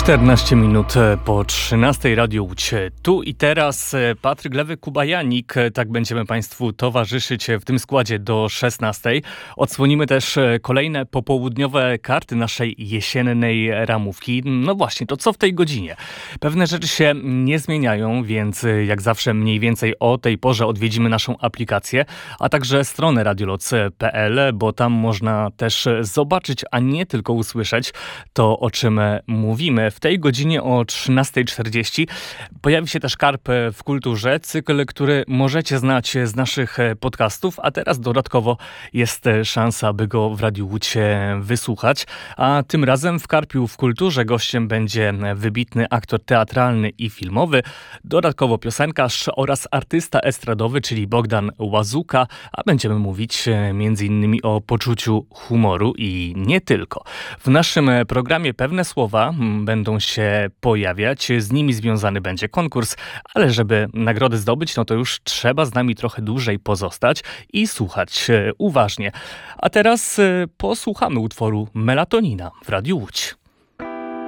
14 minut po 13 Radio Łódź. Tu i teraz Patryk Lewy, Kuba Janik. Tak będziemy Państwu towarzyszyć w tym składzie do 16. Odsłonimy też kolejne popołudniowe karty naszej jesiennej ramówki. No właśnie, to co w tej godzinie? Pewne rzeczy się nie zmieniają, więc jak zawsze mniej więcej o tej porze odwiedzimy naszą aplikację, a także stronę radioloc.pl, bo tam można też zobaczyć, a nie tylko usłyszeć to, o czym mówimy. W tej godzinie o 13:40 pojawi się też Karp w kulturze, cykl, który możecie znać z naszych podcastów, a teraz dodatkowo jest szansa, by go w Radiu Łódź wysłuchać. A tym razem w Karpiu w kulturze gościem będzie wybitny aktor teatralny i filmowy, dodatkowo piosenkarz oraz artysta estradowy, czyli Bogdan Łazuka, a będziemy mówić m.in. o poczuciu humoru i nie tylko. W naszym programie pewne słowa będą się pojawiać, z nimi związany będzie konkurs, ale żeby nagrody zdobyć, no to już trzeba z nami trochę dłużej pozostać i słuchać uważnie. A teraz posłuchamy utworu Melatonina w Radiu Łódź.